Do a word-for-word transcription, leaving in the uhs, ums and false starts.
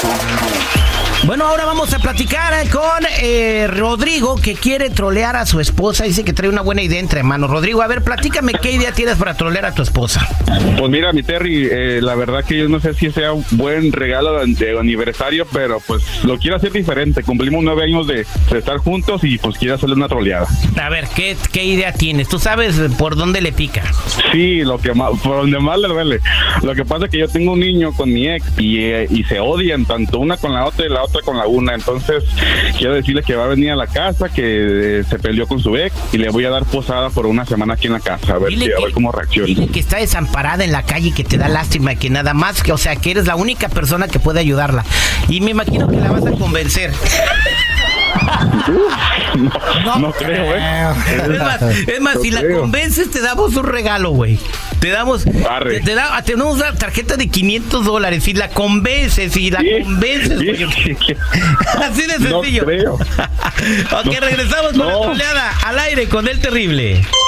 Bueno, ahora vamos a platicar con eh, Rodrigo, que quiere trolear a su esposa. Dice que trae una buena idea entre manos. Rodrigo, a ver, platícame qué idea tienes para trolear a tu esposa. Pues mira, mi Terry, eh, la verdad que yo no sé si sea un buen regalo de, de aniversario, pero pues lo quiero hacer diferente. Cumplimos nueve años de, de estar juntos y pues quiero hacerle una troleada. A ver, ¿qué, qué idea tienes? ¿Tú sabes por dónde le pica? Sí, lo que más, por donde más le duele. Lo que pasa es que yo tengo un niño con mi ex y, eh, y se odian tanto una con la otra y la otra con la una. Entonces quiero decirle que va a venir a la casa, que eh, se peleó con su ex y le voy a dar posada por una semana aquí en la casa, a ver, si, que, a ver cómo reacciona. Dile que está desamparada en la calle y que te da lástima y que nada más, que, o sea, que eres la única persona que puede ayudarla. Y me imagino que la vas a convencer. Uf, no, no, no creo, ¿eh? Es más, es más no si creo. la convences, te damos un regalo, güey. Te damos, te, te da, tenemos una tarjeta de quinientos dólares. Si la convences, si la Sí, convences, sí, güey. sí, sí. Así de No sencillo. creo. Ok, No, regresamos con no. la troleada al aire con el terrible.